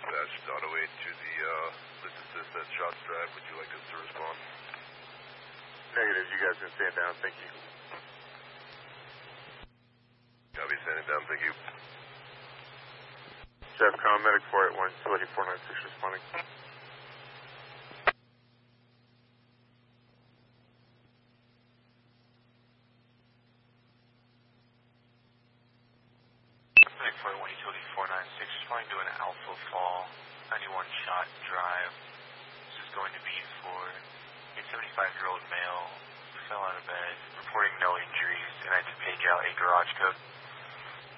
dispatched Auto 8 to the Lift Assist at Shots Drive. Would you like us to respond? Negative, you guys can stand down, thank you. Copy, standing down, thank you. Chefcom, Medic 481, 28496 responding. Medic 481, Utility 496, responding to an Alpha Fall, 91 Shot Drive. This is going to be for a 75-year-old male, fell out of bed, reporting no injuries, and I had to page out a garage code.